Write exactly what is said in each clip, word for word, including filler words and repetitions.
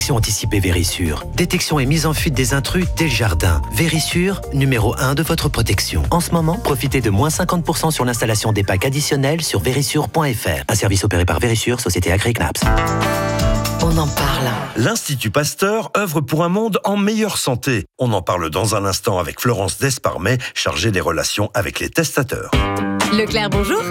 Anticipée Vérissure. Détection et mise en fuite des intrus dès le jardin. Vérissure, numéro un de votre protection. En ce moment, profitez de moins cinquante pour cent sur l'installation des packs additionnels sur vérissure point f r. Un service opéré par Vérissure, société agréée C N A P S. On en parle. L'Institut Pasteur œuvre pour un monde en meilleure santé. On en parle dans un instant avec Florence Desparmet, chargée des relations avec les testateurs. Leclerc, bonjour.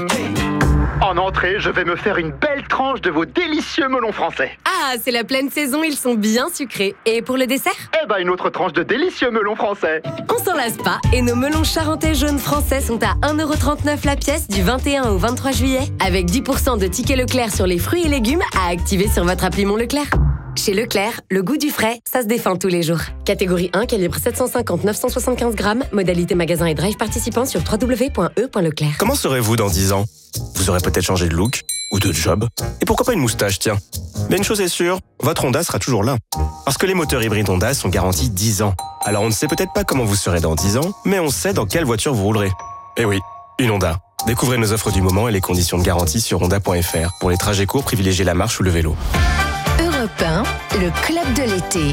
En entrée, je vais me faire une belle tranche de vos délicieux melons français. Ah, c'est la pleine saison, ils sont bien sucrés. Et pour le dessert ? Eh ben, une autre tranche de délicieux melons français. On s'en lasse pas et nos melons charentais jaunes français sont à un euro trente-neuf la pièce du vingt et un au vingt-trois juillet. Avec dix pour cent de tickets Leclerc sur les fruits et légumes à activer sur votre appli Mon Leclerc. Chez Leclerc, le goût du frais, ça se défend tous les jours. Catégorie un, calibre sept cent cinquante à neuf cent soixante-quinze grammes. Modalité magasin et drive participant sur w w w point e point leclerc. Comment serez-vous dans dix ans ? Vous aurez peut-être changé de look ou de job. Et pourquoi pas une moustache, tiens ? Mais une chose est sûre, votre Honda sera toujours là. Parce que les moteurs hybrides Honda sont garantis dix ans. Alors on ne sait peut-être pas comment vous serez dans dix ans, mais on sait dans quelle voiture vous roulerez. Eh oui, une Honda. Découvrez nos offres du moment et les conditions de garantie sur honda point f r. Pour les trajets courts, privilégiez la marche ou le vélo. Europe un, le club de l'été.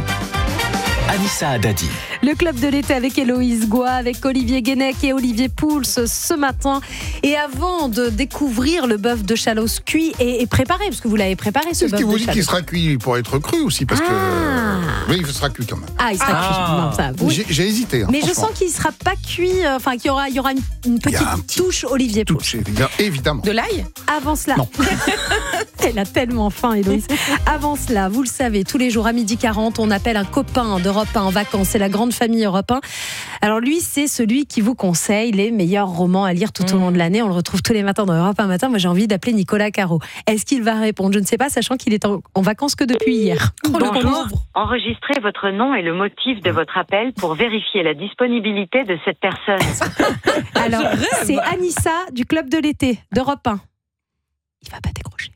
Anissa Haddadi. Le club de l'été avec Héloïse Goua, avec Olivier Guénec et Olivier Pouls ce matin. Et avant de découvrir le bœuf de Chalosse cuit et, et préparé, parce que vous l'avez préparé ce bœuf de Chalosse. Est-ce que vous dites qu'il sera cuit pour être cru aussi parce ah. que oui, il sera cuit quand même. Ah, il sera ah. cuit. Non, ça, oui. j'ai, j'ai hésité. Hein, mais je sens qu'il ne sera pas cuit, enfin qu'il y aura, il y aura une, une petite petit touche Olivier Pouls. Touche, évidemment. De l'ail ? Avant cela. Non. Elle a tellement faim, Héloïse. Avant cela, vous le savez, tous les jours à midi quarante, on appelle un copain d'Europe un en vacances. C'est la grande famille Europe un. Alors lui, c'est celui qui vous conseille les meilleurs romans à lire tout au long de l'année. On le retrouve tous les matins dans Europe un matin. Moi, j'ai envie d'appeler Nicolas Caro. Est-ce qu'il va répondre ? Je ne sais pas, sachant qu'il est en, en vacances que depuis hier. Bonjour. Enregistrez votre nom et le motif de votre appel pour vérifier la disponibilité de cette personne. Alors, c'est Anissa du Club de l'été d'Europe un. Il va pas décrocher.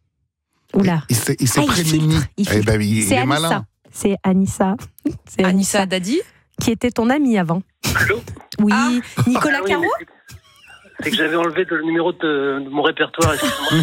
Oula. Il s'est, il s'est ah, prémuni. Il filtre. Il, eh ben, il, c'est il est Anissa. malin. C'est Anissa. C'est Anissa Haddadi qui était ton amie avant. Allô ? Oui. Ah. Nicolas ah, oui, Caro ? C'est que j'avais enlevé le numéro de, de mon répertoire, excuse-moi.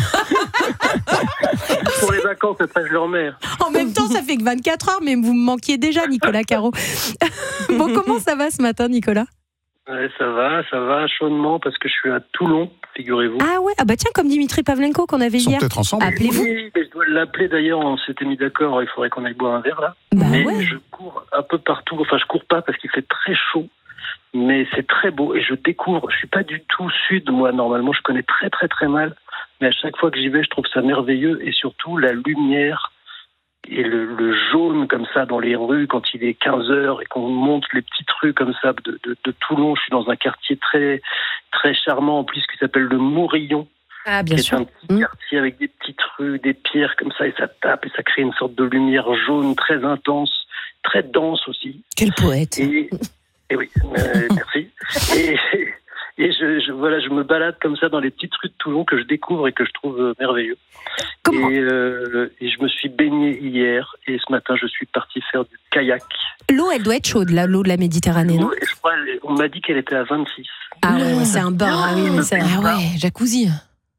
Pour les vacances, après je le remets. En même temps, ça fait que vingt-quatre heures, mais vous me manquiez déjà, Nicolas Caro. Bon, comment ça va ce matin, Nicolas ? Ouais, ça va, ça va chaudement parce que je suis à Toulon, figurez-vous. Ah ouais, ah bah tiens, comme Dimitri Pavlenko qu'on avait Ils sont hier. Peut-être ensemble. Appelez-vous. Oui, mais je dois l'appeler d'ailleurs, on s'était mis d'accord, il faudrait qu'on aille boire un verre là. Bah mais ouais. je cours un peu partout, enfin je cours pas parce qu'il fait très chaud, mais c'est très beau et je découvre, je suis pas du tout sud, moi normalement je connais très très très mal, mais à chaque fois que j'y vais je trouve ça merveilleux et surtout la lumière et le, le jaune comme ça dans les rues quand il est quinze heures et qu'on monte les petites rues comme ça de, de, de Toulon. Je suis dans un quartier très, très charmant en plus qui s'appelle le Mourillon. Ah, bien qui sûr. est un petit mmh. quartier avec des petites rues, des pierres comme ça et ça tape et ça crée une sorte de lumière jaune très intense, très dense aussi. Quel poète. Et, et oui, euh, merci. Et, et je, je, voilà, je me balade comme ça dans les petites rues de Toulon que je découvre et que je trouve euh, merveilleux. Comment et, euh, et je me suis baigné hier et ce matin je suis parti faire du kayak. L'eau, elle doit être chaude, là, l'eau de la Méditerranée, non ? Je crois, on m'a dit qu'elle était à vingt-six. Ah ouais, ouais c'est un bain. Ah oui, mais c'est... Ah ouais, jacuzzi.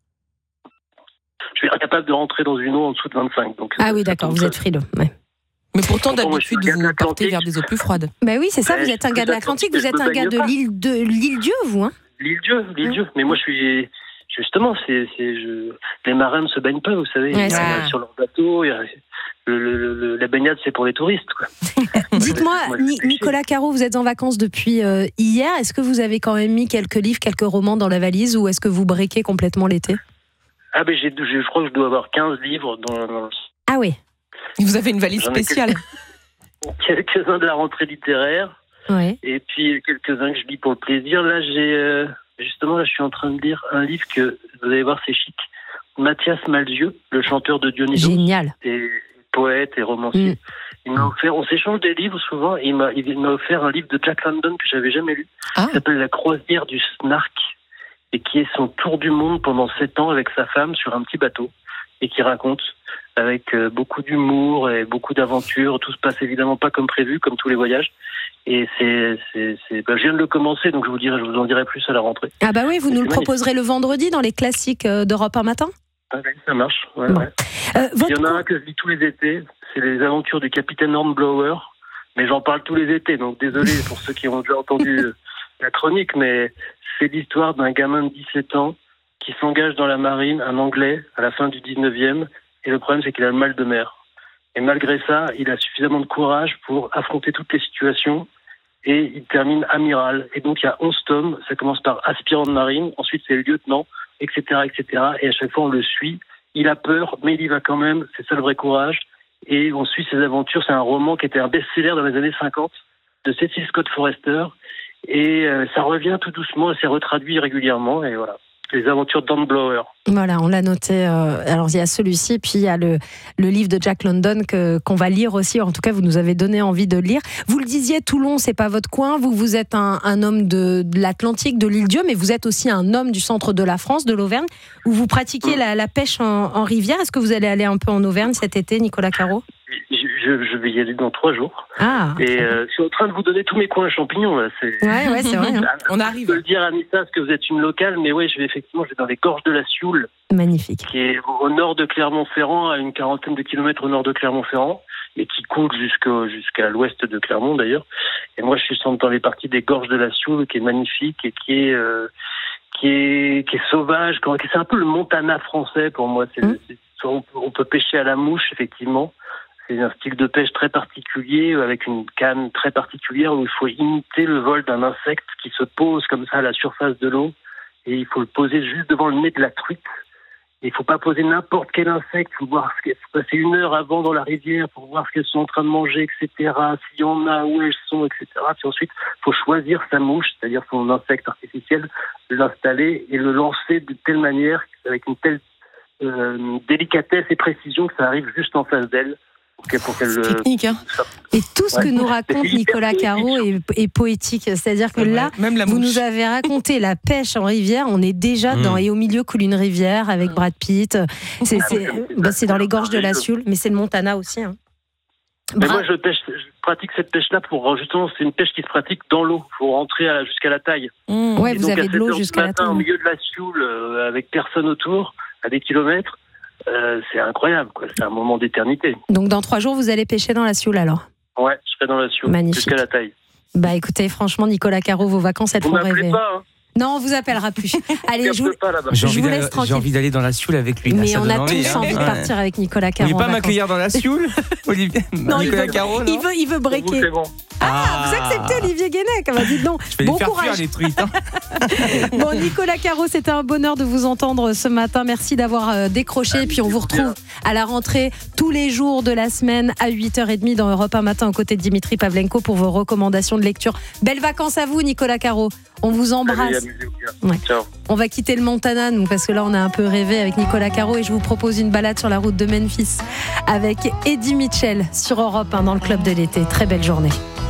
Je suis incapable de rentrer dans une eau en dessous de vingt-cinq. Donc ah oui, d'accord, vous êtes frileux. Ouais. Mais pourtant, d'habitude, vous vous portez vers des eaux plus froides. Bah oui, c'est ça, ouais, vous êtes un gars de l'Atlantique, vous êtes un gars de l'île de l'île-Dieu, vous, hein ? L'île-Dieu, l'île-Dieu. Mais moi, je suis... Justement, c'est, c'est, je... les marins ne se baignent pas, vous savez. Ouais, il y a, sur leur bateau, il y a... le, le, le, la baignade, c'est pour les touristes, quoi. Dites-moi, Ni- Nicolas Caro, vous êtes en vacances depuis euh, hier. Est-ce que vous avez quand même mis quelques livres, quelques romans dans la valise ou est-ce que vous breakez complètement l'été ? Ah ben, j'ai, j'ai, je crois que je dois avoir quinze livres dans... dans... Ah oui. Et vous avez une valise J'en spéciale. Quelques... quelques-uns de la rentrée littéraire. Ouais. Et puis quelques-uns que je lis pour le plaisir. Là, j'ai... Euh... Justement, là, je suis en train de lire un livre que, vous allez voir, c'est chic. Mathias Malzieu, le chanteur de Dionysos. Génial. Et poète et romancier. Mm. Il m'a offert, on s'échange des livres souvent, et il m'a, il m'a offert un livre de Jack London que j'avais jamais lu. Ah. Qui s'appelle La croisière du Snark. Et qui est son tour du monde pendant sept ans avec sa femme sur un petit bateau. Et qui raconte avec euh, beaucoup d'humour et beaucoup d'aventures. Tout se passe évidemment pas comme prévu, comme tous les voyages. Et c'est, c'est, c'est, ben, je viens de le commencer, donc je vous dirai, je vous en dirai plus à la rentrée. Ah bah oui, vous et nous le proposerez le vendredi dans les classiques d'Europe un matin ? Ah oui, ça marche. Ouais, bon. ouais. Euh, votre... Il y en a un que je lis tous les étés, c'est les aventures du capitaine Hornblower, mais j'en parle tous les étés, donc désolé pour ceux qui ont déjà entendu la chronique, mais c'est l'histoire d'un gamin de dix-sept ans qui s'engage dans la marine, un Anglais, à la fin du dix-neuvième, et le problème c'est qu'il a le mal de mer. Et malgré ça, il a suffisamment de courage pour affronter toutes les situations, et il termine amiral. Et donc il y a onze tomes, ça commence par aspirant de marine, ensuite c'est lieutenant, et cetera, et cetera. Et à chaque fois on le suit, il a peur, mais il y va quand même, c'est ça le vrai courage. Et on suit ses aventures, c'est un roman qui était un best-seller dans les années cinquante, de Cecil Scott Forester, et euh, ça revient tout doucement, et c'est retraduit régulièrement, et voilà. Les aventures d'Hornblower. Voilà, on l'a noté. Euh, alors, il y a celui-ci, puis il y a le, le livre de Jack London que, qu'on va lire aussi. En tout cas, vous nous avez donné envie de le lire. Vous le disiez, Toulon, c'est pas votre coin. Vous, vous êtes un, un homme de, de l'Atlantique, de l'île-Dieu, mais vous êtes aussi un homme du centre de la France, de l'Auvergne, où vous pratiquez mmh. la, la pêche en, en rivière. Est-ce que vous allez aller un peu en Auvergne cet été, Nicolas Caro ? je, je, je vais y aller dans trois jours. Ah, et euh, je suis en train de vous donner tous mes coins champignons. Là. C'est... Ouais, ouais, c'est vrai. Hein. On arrive. Je peux le dire, Anissa, parce que vous êtes une locale, mais oui, je vais effectivement, je vais dans les gorges de la Sioule. Magnifique. Qui est au nord de Clermont-Ferrand, à une quarantaine de kilomètres au nord de Clermont-Ferrand, et qui coule jusqu'au, jusqu'à l'ouest de Clermont d'ailleurs. Et moi, je suis dans les parties des gorges de la Sioule, qui est magnifique et qui est, euh, qui est, qui est sauvage. C'est un peu le Montana français pour moi. C'est, mmh. c'est, on, peut, on peut pêcher à la mouche, effectivement. C'est un style de pêche très particulier, avec une canne très particulière où il faut imiter le vol d'un insecte qui se pose comme ça à la surface de l'eau. Et il faut le poser juste devant le nez de la truite. Il ne faut pas poser n'importe quel insecte. Il faut voir ce faut passer une heure avant dans la rivière pour voir ce qu'elles sont en train de manger, et cetera. S'il y en a, où elles sont, et cetera. Puis ensuite, il faut choisir sa mouche, c'est-à-dire son insecte artificiel, l'installer et le lancer de telle manière, avec une telle euh, délicatesse et précision que ça arrive juste en face d'elle. Pour qu'elle, c'est technique, hein. Et tout ce ouais. que nous raconte Nicolas Caro est, est poétique. C'est-à-dire que là, même la vous mouche. nous avez raconté la pêche en rivière. On est déjà mmh. dans Et au milieu coule une rivière avec Brad Pitt. C'est, c'est, bah, c'est dans les gorges de la Sioule, mais c'est le Montana aussi. Hein. Mais Bra- moi, je, pêche, je pratique cette pêche-là pour justement, c'est une pêche qui se pratique dans l'eau. Il faut rentrer à la, jusqu'à la taille. Mmh. Ouais, et vous donc, avez de l'eau jusqu'à la taille. Au milieu de la Sioule, euh, avec personne autour, à des kilomètres. Euh, c'est incroyable, quoi. C'est un moment d'éternité. Donc dans trois jours, vous allez pêcher dans la Sioule alors ? Ouais, je serai dans la Sioule, magnifique. Jusqu'à la taille. Bah écoutez, franchement, Nicolas Caro, vos vacances, elles vous font rêver. Pas, hein. Non, on vous appellera plus. Allez, je vous, j'ai, je vous laisse d'aller, tranquille. J'ai envie d'aller dans la Sioule avec lui. Là, mais on a envie, tous hein. envie de partir ouais. avec Nicolas Caro. Vous voulez pas m'accueillir dans la Sioule, Olivier non, Nicolas il veut, Caro, non il veut, il veut breaker. Vous, bon. Ah, ah, vous acceptez Olivier Guénec. Bah, dites donc. Je vais bon les faire courage. fuir, les truites. Hein. Bon, Nicolas Caro, c'était un bonheur de vous entendre ce matin. Merci d'avoir euh, décroché. Et puis on vous retrouve à la rentrée tous les jours de la semaine à huit heures trente dans Europe un matin aux côtés de Dimitri Pavlenko pour vos recommandations de lecture. Belles vacances à vous, Nicolas Caro. On vous embrasse. Allez, ouais. Ciao. On va quitter le Montana, nous, parce que là, on a un peu rêvé avec Nicolas Caro et je vous propose une balade sur la route de Memphis avec Eddie Mitchell sur Europe un dans le club de l'été. Très belle journée.